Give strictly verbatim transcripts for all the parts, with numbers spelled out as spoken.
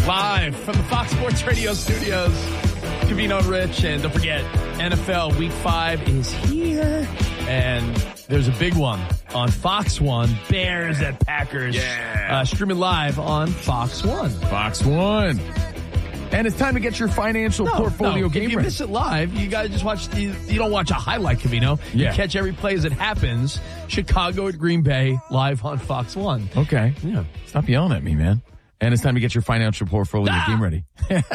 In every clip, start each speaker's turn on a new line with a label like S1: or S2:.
S1: Live from the Fox Sports Radio studios, Covino and Rich, and don't forget, N F L Week five is here, and there's a big one on Fox one, Bears at Packers.
S2: Yeah.
S1: Uh, streaming live on Fox one.
S2: Fox one. And it's time to get your financial
S1: No,
S2: portfolio
S1: no,
S2: game
S1: if you
S2: ready.
S1: miss it live, you gotta just watch, you, you don't watch a highlight, Covino.
S2: Yeah.
S1: You catch every play as it happens. Chicago at Green Bay, live on Fox one.
S2: Okay.
S1: Yeah.
S2: Stop yelling at me, man. And it's time to get your financial portfolio
S1: Ah!
S2: game ready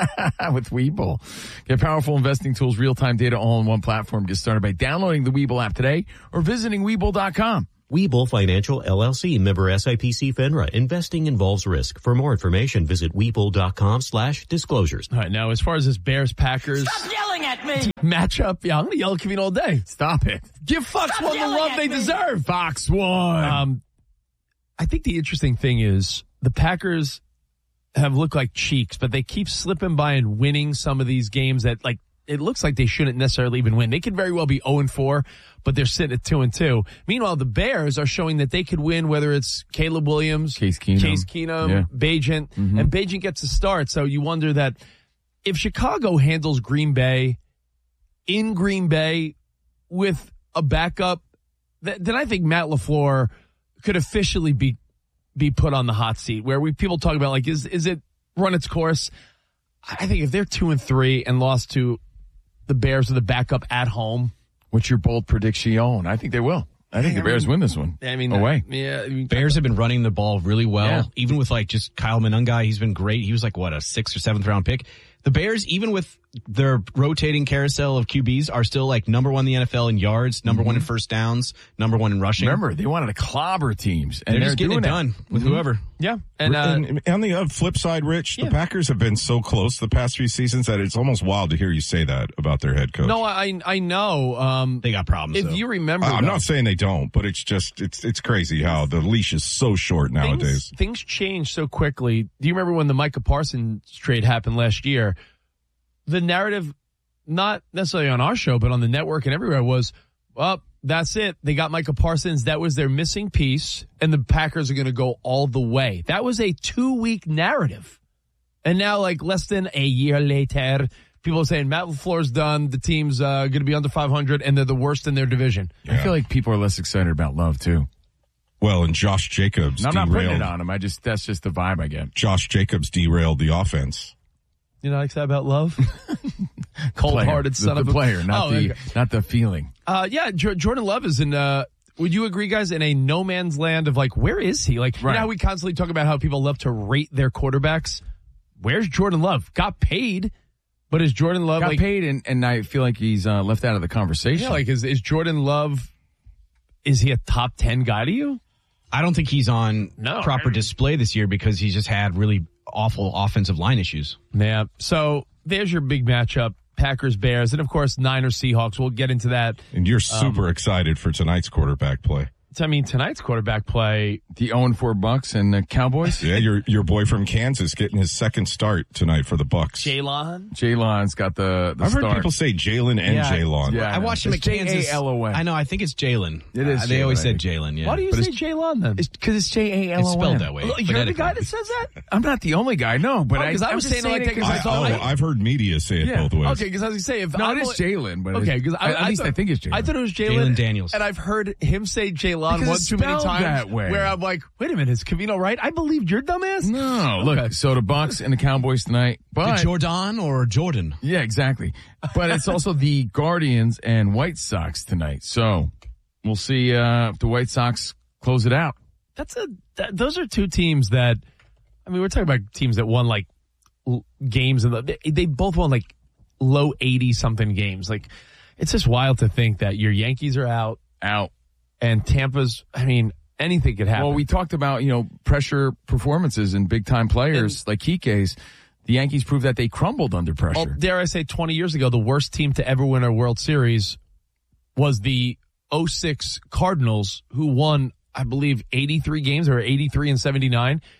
S2: with Webull. Get powerful investing tools, real-time data all in one platform. Get started by downloading the Webull app today or visiting Webull dot com.
S3: Webull Financial L L C, member S I P C FINRA. Investing involves risk. For more information, visit Webull dot com slash disclosures.
S1: All right, now as far as this Bears-Packers
S4: Stop yelling at me!
S1: matchup, yeah, I'm going to yell at Covino all day.
S2: Stop it.
S1: Give Fox
S4: Stop
S1: one the
S4: yelling
S1: love
S4: at
S1: they
S4: me.
S1: deserve.
S2: Fox one.
S1: Um, I think the interesting thing is the Packers have looked like cheeks, but they keep slipping by and winning some of these games that, like, it looks like they shouldn't necessarily even win. They could very well be oh and four, but they're sitting at two and two. Meanwhile, the Bears are showing that they could win, whether it's Caleb Williams,
S2: Case Keenum.
S1: Case Keenum,
S2: Yeah.
S1: Bagent,
S2: Mhm.
S1: and Bagent gets a start. So you wonder that if Chicago handles Green Bay in Green Bay with a backup, th- then I think Matt LaFleur could officially be be put on the hot seat, where we people talk about, like, is is it run its course? I think if they're two and three and lost to the Bears with a backup at home,
S2: What's your bold prediction? I think they will. I think
S1: I
S2: the Bears
S1: mean-
S2: win this one.
S1: I mean,
S2: away.
S1: yeah, I mean,
S5: Bears have been running the ball really well,
S2: Yeah.
S5: even with like just Kyle Monangai. He's been great. He was like, what, a sixth or seventh round pick. The Bears, even with their rotating carousel of Q Bs, are still like number one in the N F L in yards, number one in first downs, number one in rushing.
S2: Remember, they wanted to clobber teams. And
S5: they're,
S2: they're
S5: just getting
S2: doing
S5: it done with
S2: Mhm.
S5: whoever.
S1: yeah, and uh,
S6: and on the uh, flip side, Rich,
S1: Yeah.
S6: the Packers have been so close the past few seasons that it's almost wild to hear you say that about their head coach.
S1: no, I I know. Um,
S5: They got problems.
S1: if
S5: though.
S1: you remember,
S6: I- I'm
S1: though,
S6: not saying they don't, but it's just it's it's crazy how the leash is so short nowadays.
S1: Things, things change so quickly. Do you remember when the Micah Parsons trade happened last year? The narrative, not necessarily on our show, but on the network and everywhere, was, well, that's it. They got Micah Parsons. That was their missing piece, and the Packers are going to go all the way. That was a two-week narrative. And now, like, less than a year later, people are saying Matt LaFleur's done, the team's uh, going to be under five hundred, and they're the worst in their division.
S2: I feel like people are less excited about Love, too.
S6: Well, and Josh Jacobs
S2: And I'm not putting
S6: derailed.
S2: it on him. I just, that's just the vibe I get.
S6: Josh Jacobs derailed the offense.
S1: You know, like that about Love? Cold-hearted
S2: Player.
S1: son
S2: the,
S1: of
S2: the
S1: a...
S2: player, not
S1: Oh,
S2: the,
S1: okay.
S2: not the feeling.
S1: Uh, yeah, J- Jordan Love is in, uh, would you agree, guys, in a no man's land of, like, where is he? Like, you
S2: Right.
S1: know how we constantly talk about how people love to rate their quarterbacks? Where's Jordan Love? Got paid, but is Jordan Love,
S2: Got
S1: like,
S2: paid, and, and I feel like he's uh, left out of the conversation.
S1: yeah, like, is, is Jordan Love, is he a top ten guy to you?
S5: I don't think he's on
S1: No,
S5: proper
S1: I mean-
S5: display this year because he's just had really awful offensive line issues.
S1: Yeah. So there's your big matchup. Packers, Bears, and of course Niners, Seahawks. We'll get into that.
S6: And you're super excited for tonight's quarterback play.
S1: I mean, tonight's quarterback play.
S2: the oh and four Bucks and the Cowboys.
S6: Yeah, your your boy from Kansas getting his second start tonight for the Bucks.
S1: Jalon.
S2: Jalon's got the, the
S6: I've
S2: start.
S6: heard people say Jalen and
S5: Yeah.
S6: Jalon.
S2: Yeah.
S5: I watched him
S2: It's
S5: at Kansas.
S2: J A L O N.
S5: I know. I think it's Jalen.
S2: It is
S5: Uh, they
S2: Jalen,
S5: always
S2: I
S5: said
S2: think.
S5: Jalen. Yeah.
S1: Why do you
S2: But
S1: say Jalon then?
S2: Because it's J A L O N.
S5: It's spelled that way.
S1: You're the
S5: phonetically.
S1: guy that says that?
S2: I'm not the only guy, no. But
S1: Oh,
S2: I,
S1: 'cause I
S2: I'm
S1: was
S2: just
S1: saying it like that 'cause
S2: because
S1: I
S6: I,
S1: saw
S6: oh, I've heard media say it
S2: Yeah.
S6: both ways.
S1: Okay, because I was going to say, if
S2: No,
S1: I'm
S2: it is
S1: only-
S2: Jalen, but
S1: Okay,
S2: it's-
S1: because
S2: at least I think it's Jalen.
S1: I thought it was Jalen
S5: Jalen Daniels.
S1: and I've heard him say Jalon
S2: Because
S1: one
S2: it's
S1: too many
S2: spelled
S1: times.
S2: that way.
S1: Where I'm like, wait a minute, is Covino right? I believed your dumbass.
S2: No, look,
S1: Okay.
S2: so the Bucks and the Cowboys tonight. But
S5: The Jordan or Jordan?
S2: yeah, exactly. But it's also the Guardians and White Sox tonight. So we'll see uh, if the White Sox close it out.
S1: That's a. That, those are two teams that. I mean, we're talking about teams that won like l- games, and the, they, they both won like low eighty something games. Like, it's just wild to think that your Yankees are out,
S2: Out.
S1: and Tampa's. I mean, anything could happen.
S2: Well, we talked about, you know, pressure performances and big time players like Kike's. The Yankees proved that they crumbled under pressure.
S1: Well, dare I say, twenty years ago, the worst team to ever win a World Series was the oh six Cardinals, who won, I believe, eighty-three games or eighty-three and seventy-nine.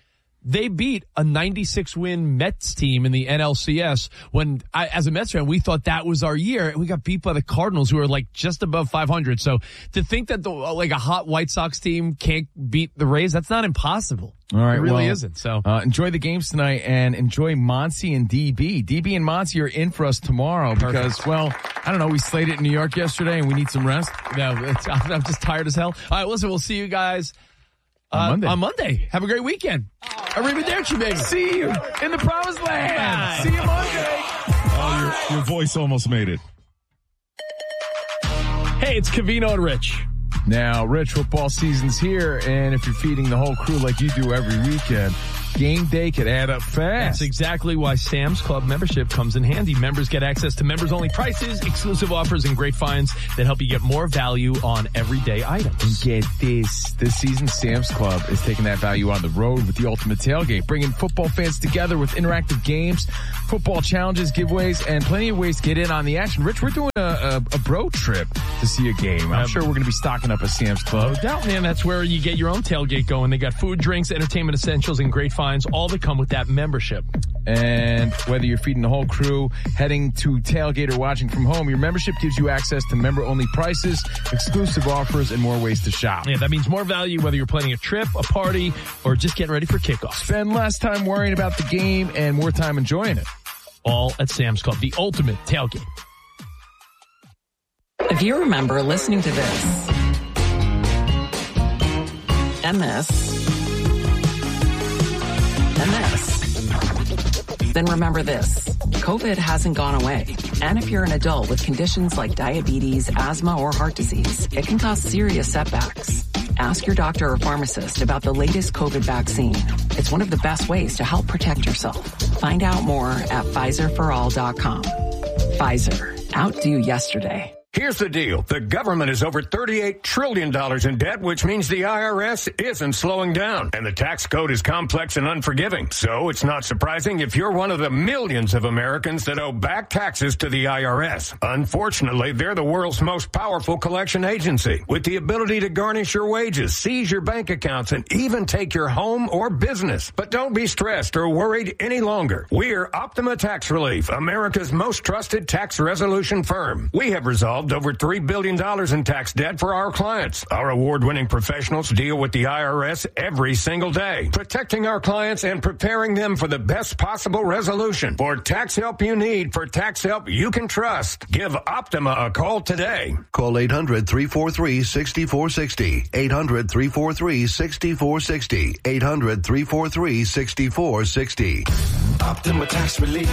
S1: They beat a ninety-six win Mets team in the N L C S when, I, as a Mets fan, we thought that was our year. And we got beat by the Cardinals, who are like just above five hundred. So to think that the, like a hot White Sox team can't beat the Rays, that's not impossible.
S2: All right,
S1: it really
S2: well,
S1: isn't. So
S2: uh, enjoy the games tonight and enjoy Monty and D B. D B and Monty are in for us tomorrow because, well, I don't know, we slayed it in New York yesterday and we need some rest.
S1: no, it's, I'm just tired as hell. All right, listen, we'll see you guys
S2: on
S1: uh,
S2: Monday.
S1: On Monday. Have a great weekend. Arrivederci, baby.
S2: See you in the promised land.
S1: Bye.
S2: See you Monday.
S6: Oh, your, your voice almost made it.
S1: Hey, it's Covino and Rich.
S2: Now, Rich, football season's here, and if you're feeding the whole crew like you do every weekend, game day could add up fast.
S1: That's exactly why Sam's Club membership comes in handy. Members get access to members-only prices, exclusive offers, and great finds that help you get more value on everyday items.
S2: And get this. This season, Sam's Club is taking that value on the road with the ultimate tailgate, bringing football fans together with interactive games, football challenges, giveaways, and plenty of ways to get in on the action. Rich, we're doing a, a, a bro trip to see a game. I'm um, sure we're going to be stocking up at Sam's Club.
S1: No doubt, man. That's where you get your own tailgate going. They got food, drinks, entertainment essentials, and great finds, all that come with that membership.
S2: And whether you're feeding the whole crew, heading to tailgate, or watching from home, your membership gives you access to member-only prices, exclusive offers, and more ways to shop.
S1: Yeah, that means more value whether you're planning a trip, a party, or just getting ready for kickoff.
S2: Spend less time worrying about the game and more time enjoying it.
S1: All at Sam's Club, the ultimate tailgate.
S4: If you remember listening to this and this and this, then remember this. COVID hasn't gone away. And if you're an adult with conditions like diabetes, asthma, or heart disease, it can cause serious setbacks. Ask your doctor or pharmacist about the latest COVID vaccine. It's one of the best ways to help protect yourself. Find out more at Pfizer for all dot com. Pfizer. Outdo yesterday.
S7: Here's the deal. The government is over thirty-eight trillion dollars in debt, which means the I R S isn't slowing down. And the tax code is complex and unforgiving. So it's not surprising if you're one of the millions of Americans that owe back taxes to the I R S. Unfortunately, they're the world's most powerful collection agency, with the ability to garnish your wages, seize your bank accounts, and even take your home or business. But don't be stressed or worried any longer. We're Optima Tax Relief, America's most trusted tax resolution firm. We have resolved over three billion dollars in tax debt for our clients. Our award-winning professionals deal with the I R S every single day, protecting our clients and preparing them for the best possible resolution. For tax help you need, for tax help you can trust, give Optima a call today.
S8: Call eight hundred, three four three, six four six zero. eight hundred, three four three, six four six zero. eight hundred, three four three, six four six zero.
S7: Optima Tax Relief.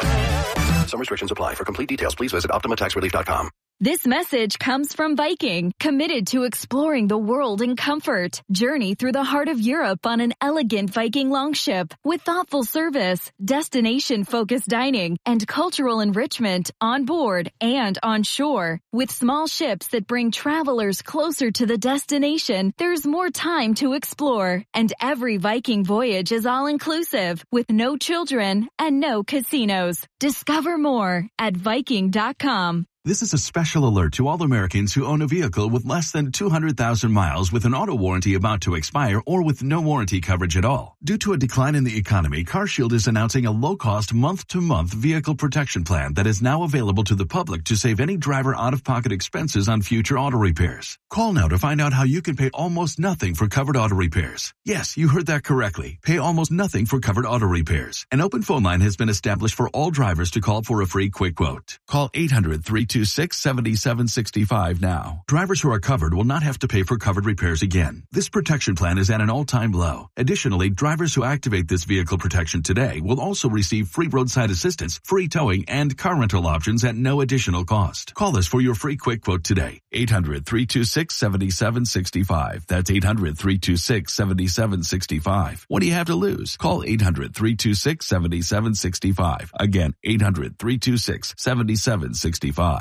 S8: Some restrictions apply. For complete details, please visit optima tax relief dot com.
S9: This message comes from Viking, committed to exploring the world in comfort. Journey through the heart of Europe on an elegant Viking longship with thoughtful service, destination-focused dining, and cultural enrichment on board and on shore. With small ships that bring travelers closer to the destination, there's more time to explore. And every Viking voyage is all-inclusive, with no children and no casinos. Discover more at Viking dot com.
S10: This is a special alert to all Americans who own a vehicle with less than two hundred thousand miles with an auto warranty about to expire or with no warranty coverage at all. Due to a decline in the economy, CarShield is announcing a low-cost month-to-month vehicle protection plan that is now available to the public to save any driver out-of-pocket expenses on future auto repairs. Call now to find out how you can pay almost nothing for covered auto repairs. Yes, you heard that correctly. Pay almost nothing for covered auto repairs. An open phone line has been established for all drivers to call for a free quick quote. Call eight hundred, three two six, seven seven six five now. Drivers who are covered will not have to pay for covered repairs again. This protection plan is at an all-time low. Additionally, drivers who activate this vehicle protection today will also receive free roadside assistance, free towing, and car rental options at no additional cost. Call us for your free quick quote today. eight hundred, three two six, seven seven six five. That's eight hundred, three two six, seven seven six five. What do you have to lose? Call eight hundred, three two six, seven seven six five. Again, eight hundred, three two six, seven seven six five.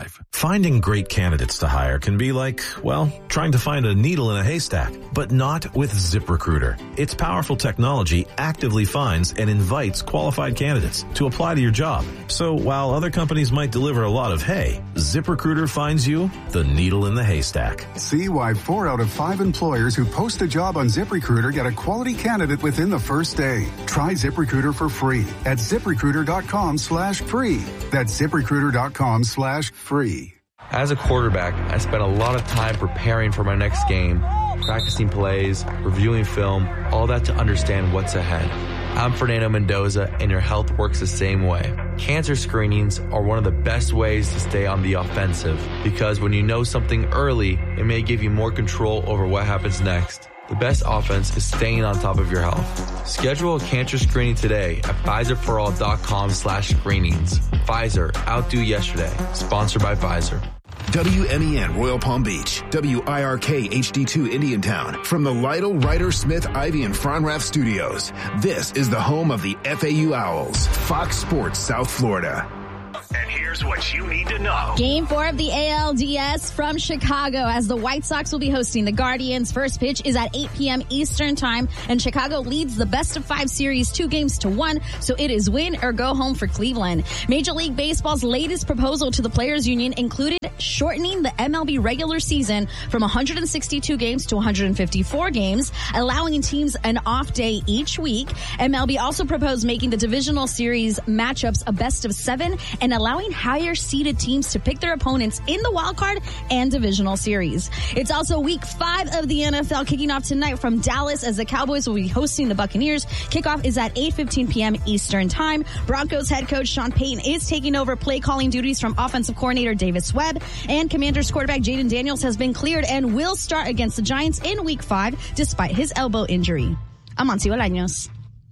S11: five. Finding great candidates to hire can be like, well, trying to find a needle in a haystack, but not with ZipRecruiter. Its powerful technology actively finds and invites qualified candidates to apply to your job. So while other companies might deliver a lot of hay, ZipRecruiter finds you the needle in the haystack.
S12: See why four out of five employers who post a job on ZipRecruiter get a quality candidate within the first day. Try ZipRecruiter for free at ZipRecruiter.com slash free. That's ZipRecruiter.com slash free.
S13: As a quarterback, I spent a lot of time preparing for my next game, practicing plays, reviewing film, all that to understand what's ahead. I'm Fernando Mendoza, and your health works the same way. Cancer screenings are one of the best ways to stay on the offensive, because when you know something early, it may give you more control over what happens next. The best offense is staying on top of your health. Schedule a cancer screening today at Pfizerforall.com slash screenings. Pfizer, outdo yesterday. Sponsored by Pfizer.
S14: W M E N Royal Palm Beach, W I R K H D two Indiantown. From the Lytle, Ryder, Smith, Ivy, and Fronrath studios, this is the home of the F A U Owls, Fox Sports South Florida.
S15: And here's what you need to know.
S16: Game four of the A L D S from Chicago as the White Sox will be hosting the Guardians. First pitch is at eight p.m. Eastern time, and Chicago leads the best of five series two games to one, so it is win or go home for Cleveland. Major League Baseball's latest proposal to the Players Union included shortening the M L B regular season from one hundred sixty-two games to one hundred fifty-four games, allowing teams an off day each week. M L B also proposed making the divisional series matchups a best of seven and allowing higher seeded teams to pick their opponents in the wild card and divisional series. It's also week five of the N F L kicking off tonight from Dallas as the Cowboys will be hosting the Buccaneers. Kickoff is at eight fifteen p.m. Eastern time. Broncos head coach Sean Payton is taking over play calling duties from offensive coordinator Davis Webb, and Commanders quarterback Jaden Daniels has been cleared and will start against the Giants in week five despite his elbow injury. I'm Amancio Bolaños.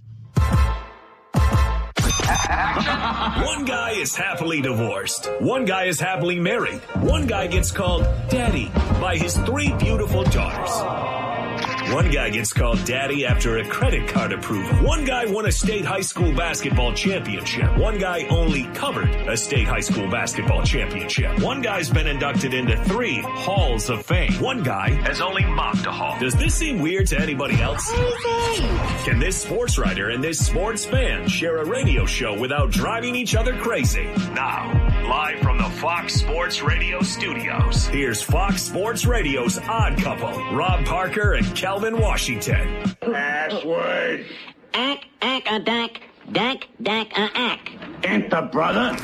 S15: One guy is happily divorced. One guy is happily married. One guy gets called daddy by his three beautiful daughters. One guy gets called daddy after a credit card approval. One guy won a state high school basketball championship. One guy only covered a state high school basketball championship. One guy's been inducted into three halls of fame. One guy has only mopped a hall. Does this seem weird to anybody else? Can this sports writer and this sports fan share a radio show without driving each other crazy? Now, live from the Fox Sports Radio studios, here's Fox Sports Radio's odd couple, Rob Parker and Kelvin Washington.
S17: Password.
S18: Ack, ack, a dack, dack, dack, a ack.
S17: Enter, brother.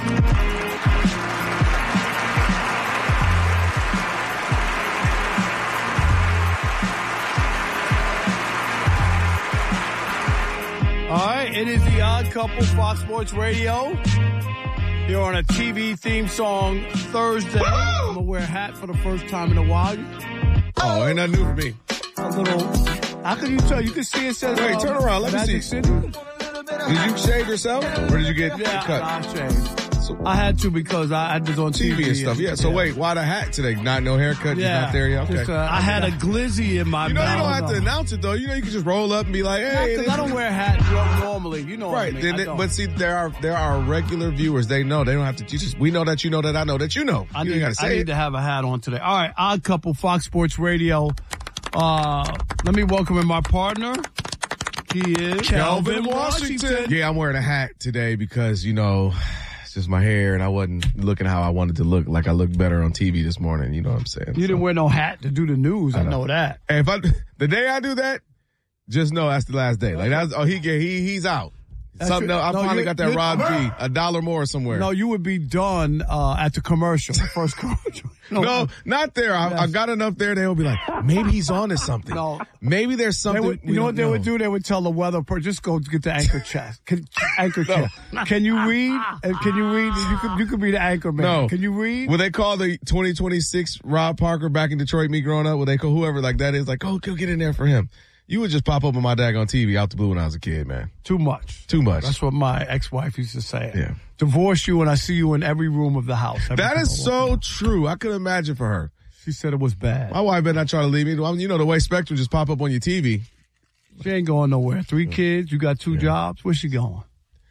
S19: All right, it is the Odd Couple, Fox Sports Radio. You're on a T V theme song Thursday. Woo! I'm gonna wear a hat for the first time in a while.
S20: Oh, ain't nothing new for me.
S19: A little. How can you tell? You can see it says.
S20: Wait,
S19: um,
S20: turn around. Let
S19: Magic
S20: me see.
S19: City.
S20: Did you shave yourself, or did you get
S19: yeah,
S20: cut?
S19: I shaved. So, I had to because I, I was on
S20: T V,
S19: T V
S20: and stuff. Yeah. So
S19: yeah.
S20: wait, why the hat today? Not no haircut.
S19: Yeah.
S20: Just not there yet. Okay.
S19: Just, uh, I had a glizzy in my
S20: You know
S19: mouth.
S20: you don't have to announce it though. You know you can just roll up and be like, hey.
S19: Because I don't wear a hat normally. You know.
S20: Right.
S19: What I mean.
S20: Then,
S19: I
S20: but see, there are there are regular viewers. They know. They don't have to. You just we know that you know that I know that you know.
S19: I
S20: you
S19: need,
S20: gotta say
S19: I need
S20: it.
S19: to have a hat on today. All right, Odd Couple, Fox Sports Radio. Uh, let me welcome in my partner. He is
S20: Kelvin Washington. Washington. Yeah, I'm wearing a hat today because, you know, it's just my hair and I wasn't looking how I wanted to look. Like I looked better on T V this morning. You know what I'm saying?
S19: You so. Didn't wear no hat to do the news. I, I know. know that.
S20: And if I, the day I do that, just know that's the last day. Like that's, oh, he get, he, he's out. That's Something else. I no, finally got that Rob G, a dollar more somewhere.
S19: No, you would be done uh, at the commercial, the first commercial.
S20: No, no not there. I, yes. I got enough there. They will be like, maybe he's on to something. No, maybe there's something.
S19: Would, you know what they know. would do? They would tell the weather person, just go get the anchor chest. Can, anchor no. chest. Can you read? Can you read? You could, you could be the anchor man.
S20: No.
S19: Can you read?
S20: Will they call the twenty twenty-six Rob Parker back in Detroit, me growing up? Will they call whoever like that is like, oh, go get in there for him? You would just pop up on my daggone T V out the blue when I was a kid, man.
S19: Too much.
S20: Too much.
S19: That's what my ex-wife used to say.
S20: Yeah.
S19: Divorce you and I see you in every room of the house.
S20: That is so true. I could imagine for her.
S19: She said it was bad.
S20: My wife better not try to leave me. You know the way Spectrum just pop up on your T V.
S19: She ain't going nowhere. Three yeah. kids. You got two yeah. jobs. Where's she going?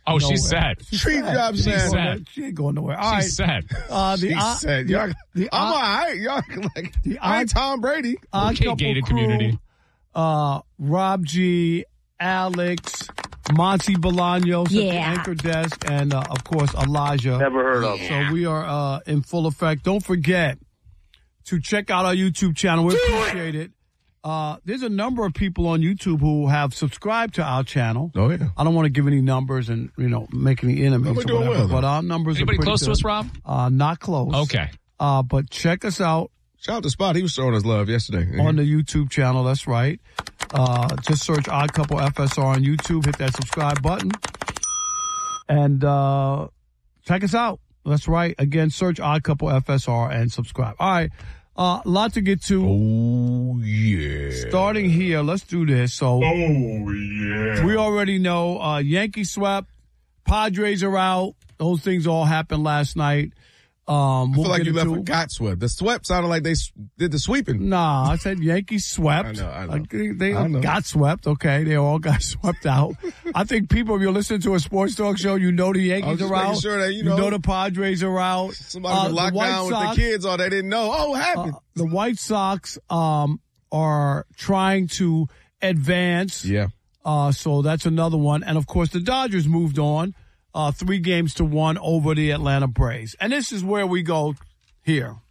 S21: Oh,
S19: nowhere.
S21: she's sad.
S19: She's
S20: Treat
S19: sad.
S20: job
S19: She ain't
S20: sad.
S19: going nowhere. She ain't going nowhere. All right.
S21: She's sad.
S19: Uh, the
S20: She
S19: odd-
S20: said,
S19: the-
S20: y'all,
S19: the
S20: I'm
S19: odd-
S20: all right. Y'all like,
S19: The
S20: I ain't
S19: odd-
S20: Tom Brady.
S19: Odd
S21: Okay,
S19: Couple
S21: gated
S19: crew,
S21: community.
S19: Uh, Rob G, Alex, Monty Bolaños at the
S16: Yeah.
S19: anchor desk, and uh, of course Elijah.
S17: Never heard of him.
S19: So we are uh, in full effect. Don't forget to check out our YouTube channel. We appreciate it. Uh, there's a number of people on YouTube who have subscribed to our channel.
S20: Oh, yeah.
S19: I don't want to give any numbers and, you know, make any enemies
S20: we're
S19: or
S20: doing
S19: whatever,
S20: well,
S19: but our numbers
S21: Anybody
S19: are pretty
S21: close to
S19: good.
S21: us, Rob?
S19: Uh, not close.
S21: Okay.
S19: Uh, but check us out
S20: Shout out to Spot. He was showing us love yesterday.
S19: on the YouTube channel. That's right. Uh, just search Odd Couple F S R on YouTube. Hit that subscribe button. And uh, check us out. That's right. Again, search Odd Couple F S R and subscribe. All right. A uh, lot to get to.
S20: Oh, yeah.
S19: Starting here, let's do this. So,
S17: Oh, yeah.
S19: we already know uh, Yankees swept. Padres are out. Those things all happened last night. Um,
S20: I
S19: we'll
S20: feel like
S19: get
S20: you left
S19: into-
S20: with got swept. The swept sounded like they s- did the sweeping.
S19: Nah, I said Yankees swept.
S20: I know, I know.
S19: Like, they they
S20: I know.
S19: got swept. Okay, they all got swept out. I think people, if you're listening to a sports talk show, you know the
S20: I was
S19: Yankees
S20: just
S19: are
S20: making
S19: out.
S20: sure that, you know,
S19: the Padres are out.
S20: Somebody
S19: Uh,
S20: was locked
S19: the White
S20: down with
S19: Sox-
S20: the kids, or they didn't know. Oh, what happened?
S19: Uh, the White Sox um, are trying to advance.
S20: yeah.
S19: Uh, so that's another one. And of course, the Dodgers moved on uh, three games to one over the Atlanta Braves. And this is where we go here.